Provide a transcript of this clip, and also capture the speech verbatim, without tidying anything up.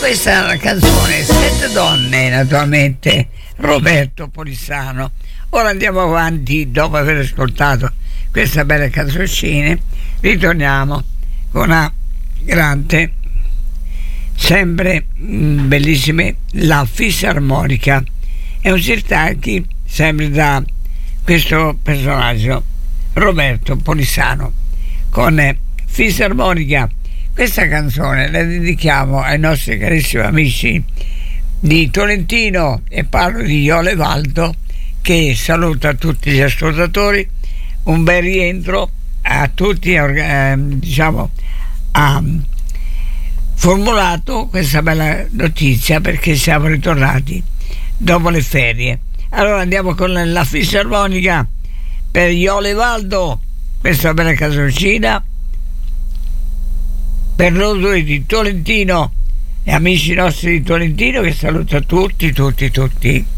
questa è la canzone Sette donne, naturalmente Roberto Polissano. Ora andiamo avanti, dopo aver ascoltato questa bella canzoncina, ritorniamo con una grande, sempre mh, bellissime, la fisarmonica. È un sirtacchi sempre da questo personaggio Roberto Polissano con eh, fisarmonica. Questa canzone la dedichiamo ai nostri carissimi amici di Tolentino e parlo di Iole Valdo, che saluta tutti gli ascoltatori. Un bel rientro a tutti, eh, diciamo, ha formulato questa bella notizia perché siamo ritornati dopo le ferie. Allora andiamo con la fisarmonica per Iole Valdo, questa bella canzoncina per noi due di Tolentino e amici nostri di Tolentino, che saluta tutti tutti tutti.